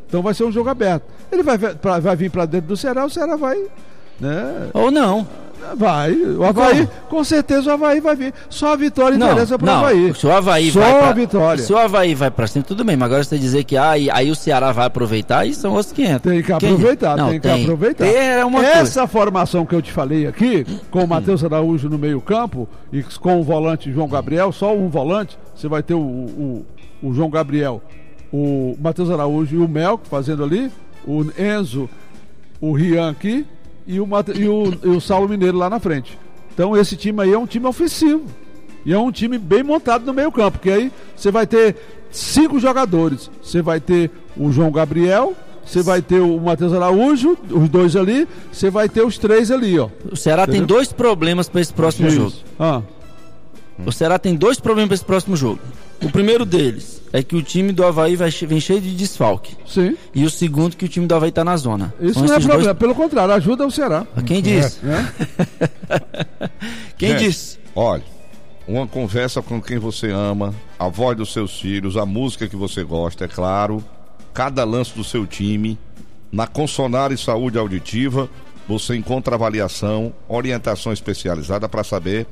Então vai ser um jogo aberto. Ele vai vir para dentro do Ceará, o Ceará vai... Né? Ou não. Vai, o Avaí, com certeza o Avaí vai vir. Só a vitória interessa para o Avaí. Se o Avaí só vai a vitória. Se o Avaí vai para cima, tudo bem, mas agora você dizer que aí o Ceará vai aproveitar, aí são outros 500. Tem que aproveitar, Essa formação que eu te falei aqui, com o Matheus Araújo no meio campo e com o volante João Gabriel, só um volante, você vai ter o João Gabriel, o Matheus Araújo e o Melco fazendo ali, o Enzo, o Rian aqui, e o Saulo Mineiro lá na frente. Então esse time aí é um time ofensivo. E é um time bem montado no meio campo. Porque aí você vai ter 5 jogadores. Você vai ter o João Gabriel, você vai ter o Matheus Araújo, os 2 ali, você vai ter os 3 ali, ó. O Ceará tem 2 problemas para esse próximo jogo. O Ceará tem 2 problemas para esse próximo jogo. O primeiro deles é que o time do Avaí vem cheio de desfalque. Sim. E o segundo que o time do Avaí está na zona. Isso não é problema, pelo contrário, ajuda o Ceará. Quem disse? Quem disse? Olha, uma conversa com quem você ama, a voz dos seus filhos, a música que você gosta, é claro, cada lance do seu time, na Consonare Saúde Auditiva, você encontra avaliação, orientação especializada para saber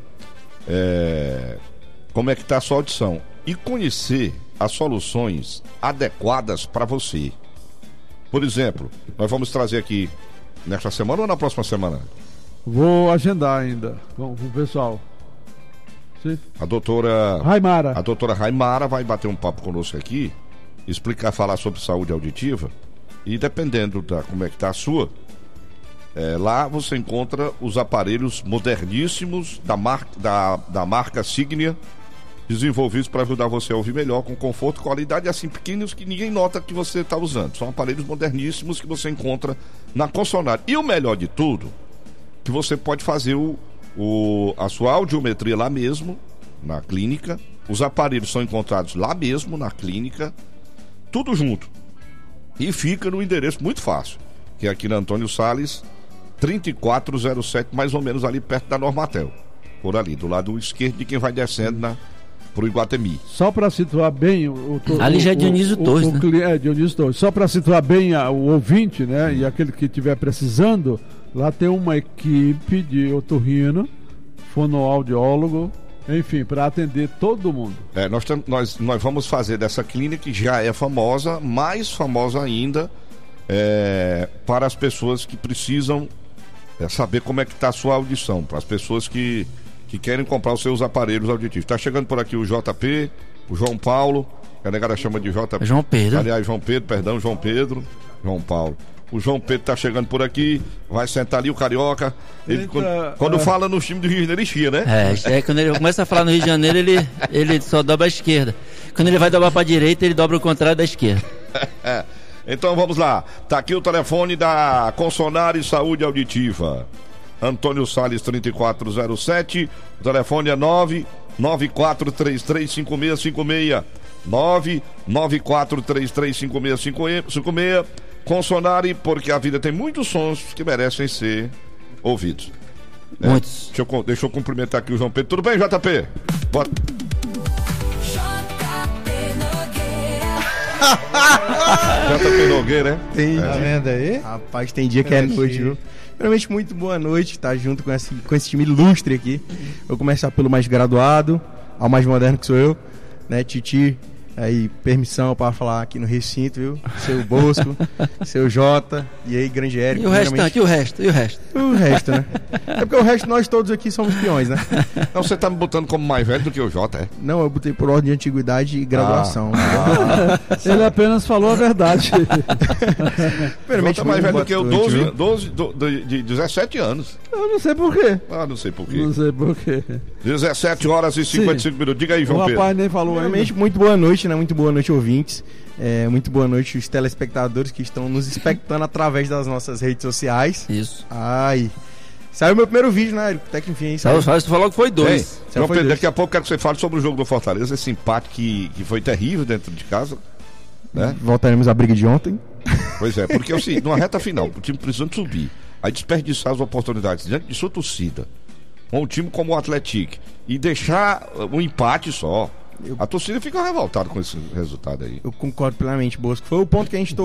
como é que está a sua audição e conhecer as soluções adequadas para você. Por exemplo, nós vamos trazer aqui nesta semana ou na próxima semana? Vou agendar ainda com o pessoal. Sim. A doutora Raimara vai bater um papo conosco aqui, falar sobre saúde auditiva, e dependendo como é que está a sua, lá você encontra os aparelhos moderníssimos da marca Signia, desenvolvidos para ajudar você a ouvir melhor, com conforto e qualidade, assim, pequenos que ninguém nota que você está usando. São aparelhos moderníssimos que você encontra na Consonare. E o melhor de tudo, que você pode fazer a sua audiometria lá mesmo, na clínica. Os aparelhos são encontrados lá mesmo, na clínica, tudo junto. E fica no endereço muito fácil, que é aqui na Antônio Salles, 3407, mais ou menos ali perto da Normatel. Por ali, do lado esquerdo de quem vai descendo pro Iguatemi. Só para situar bem ali já é Dionísio Torres, né? Dionísio Torres. Só para situar bem o ouvinte, né? E aquele que estiver precisando, lá tem uma equipe de otorrino, fonoaudiólogo, enfim, para atender todo mundo. Nós vamos fazer dessa clínica, que já é famosa, mais famosa ainda, para as pessoas que precisam saber como é que está a sua audição, para as pessoas que querem comprar os seus aparelhos auditivos. Está chegando por aqui o JP, o João Paulo, que a negada chama de JP. João Pedro. Aliás, João Pedro, João Paulo. O João Pedro está chegando por aqui, vai sentar ali o Carioca. Ele, quando fala no time do Rio de Janeiro, ele chia, né? Quando ele começa a falar no Rio de Janeiro, ele só dobra a esquerda. Quando ele vai dobrar para a direita, ele dobra o contrário da esquerda. Então vamos lá. Tá aqui o telefone da Consonare Saúde Auditiva. Antônio Salles 3407. O telefone é 994335656. 994335656. Consonare, porque a vida tem muitos sons que merecem ser ouvidos. Muitos. Deixa eu cumprimentar aqui o João Pedro. Tudo bem, JP? Bora. JP Nogueira, né? Tá vendo aí? Rapaz, tem dia que é noite, viu? Primeiramente, muito boa noite, tá junto com esse time ilustre aqui. Vou começar pelo mais graduado, ao mais moderno que sou eu, né? Titi, aí, permissão para falar aqui no recinto, viu? Seu Bosco, seu Jota, e aí, grande Érico. E o restante, e o resto? O resto, né? É porque o resto, nós todos aqui somos peões, né? Não, você tá me botando como mais velho do que o Jota, é? Não, eu botei por ordem de antiguidade e graduação. Ele apenas falou a verdade. Jota mais velho do que eu, 17 anos. Eu não sei por quê. Não sei por quê. 17 horas e 55 minutos. Diga aí, João Pedro. O rapaz nem falou ainda. Muito boa noite, né? Muito boa noite, ouvintes. Muito boa noite, os telespectadores que estão nos espectando através das nossas redes sociais. Isso. Saiu meu primeiro vídeo, né, Érico? Até que enfim. Você falou que foi 2. João Pedro, daqui a pouco quero que você fale sobre o jogo do Fortaleza, esse empate que foi terrível dentro de casa, né? Voltaremos à briga de ontem. Pois é, porque assim, numa reta final, o time precisando subir, aí desperdiçar as oportunidades diante de sua torcida, com um time como o Atlético, e deixar um empate só. A torcida fica revoltada com esse resultado aí. Eu concordo plenamente, Bosco. Foi o ponto que a gente